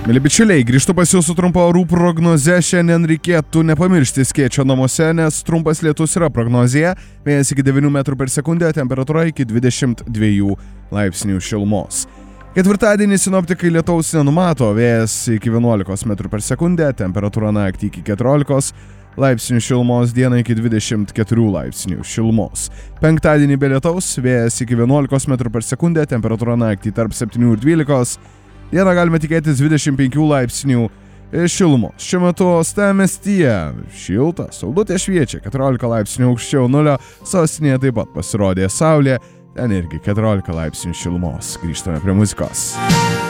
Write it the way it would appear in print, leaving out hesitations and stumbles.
Mėly bičiuliai, grįžtu pas jūsų trumpą orų prognozę. Šiandien reikėtų nepamiršti skėčio namuose, nes trumpas lietus yra prognozija. Vėjas iki 9 metrų per sekundę, temperatūra iki 22 laipsnių šilumos. Ketvirtadienį sinoptikai lietaus nenumato, vėjas iki 11 metrų per sekundę, temperatūra naktį iki 14 laipsnių šilumos, dieną iki 24 laipsnių šilumos. Penktadienį be lietaus, vėjas iki 11 metrų per sekundę, temperatūra naktį tarp 7 ir 12. Dieną galime tikėtis 25 laipsnių šilumos. Šiuo metu uostamiestyje šilta, saulutė šviečia, 14 laipsnių aukščiau nulio, sostinėje taip pat pasirodė saulė, ten irgi 14 laipsnių šilumos. Grįžtame prie muzikos.